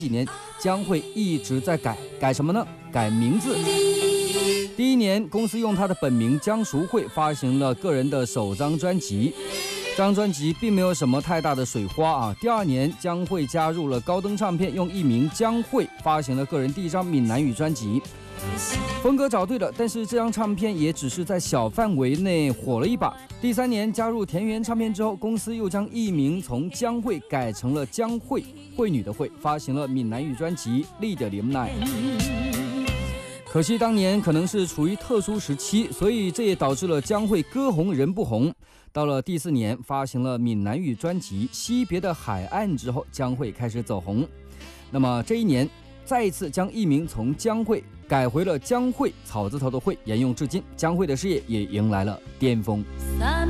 几年，江蕙一直在改什么呢？改名字。第一年，公司用她的本名江淑慧发行了个人的首张专辑。这张专辑并没有什么太大的水花啊。第二年，江蕙加入了高登唱片，用艺名江蕙发行了个人第一张闽南语专辑。风格找对了，但是这张唱片也只是在小范围内火了一把。第三年加入田园唱片之后，公司又将艺名从江蕙改成了江蕙，蕙女的蕙，发行了闽南语专辑《你的饮奶》。可惜当年可能是处于特殊时期，所以这也导致了江蕙歌红人不红。到了第4年，发行了闽南语专辑《惜别的海岸》之后，江蕙开始走红。那么这一年，再一次将艺名从江蕙改回了江蕙，草字头的蕙，沿用至今。江蕙的事业也迎来了巅峰。